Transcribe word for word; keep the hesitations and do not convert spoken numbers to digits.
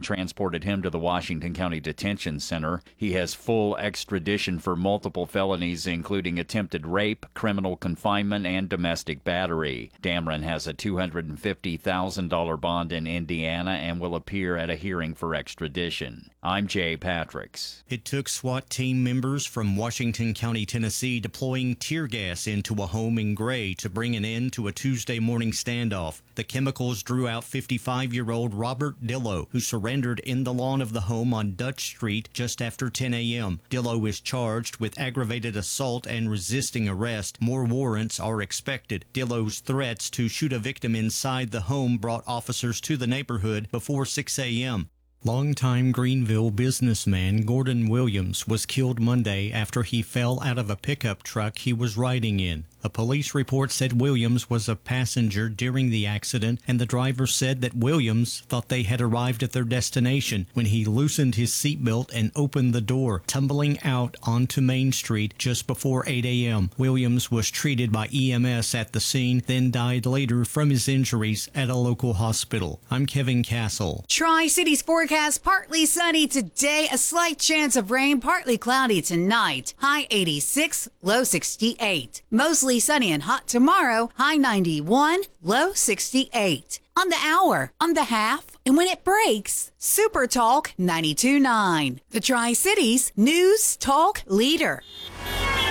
transported him to the Washington County Detention Center. He has full extradition for multiple felonies, including attempted rape, criminal confinement, and domestic battery. Dameron has a two hundred fifty thousand dollars bond in Indiana and will appear at a hearing for extradition. I'm Jay Patricks. It took SWAT team members from Washington County, Tennessee, deploying tear gas into a home in Gray to bring an end to a Tuesday morning standoff. The chemicals drew out fifty-five-year-old Robert Dillow, who surrendered in the lawn of the home on Dutch Street just after ten a.m. Dillow is charged with aggravated assault and resisting arrest. More warrants are expected. Dillow's threats to shoot a victim inside the home brought officers to the neighborhood before six a.m. Longtime Greenville businessman Gordon Williams was killed Monday after he fell out of a pickup truck he was riding in. A police report said Williams was a passenger during the accident, and the driver said that Williams thought they had arrived at their destination when he loosened his seatbelt and opened the door, tumbling out onto Main Street just before eight a.m. Williams was treated by E M S at the scene, then died later from his injuries at a local hospital. I'm Kevin Castle. Tri-Cities forecast: partly sunny today, a slight chance of rain, partly cloudy tonight. High eighty-six, low sixty-eight. Mostly sunny and hot tomorrow, high ninety-one, low sixty-eight. On the hour, on the half, and when it breaks, Super Talk ninety-two point nine. The Tri-Cities News Talk Leader.